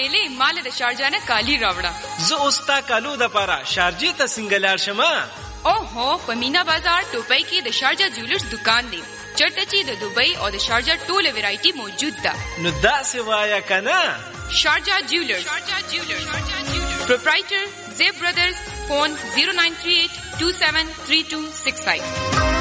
ویلې مال د شارجه نه کالی راوړه. زه اوس تا کالو د پاره شارجې ته څنګه لاړ شم؟ اوهو په مینا بازار ټوپۍ کې د شارجه جولرز دکان دی. چرته چې د دوبۍ او د شارجه ټوله ویرایټي موجود ده. نو داسې وایه کنه. شارجه جولرز. Proprietor Zeb Brothers. Phone 0938 273265.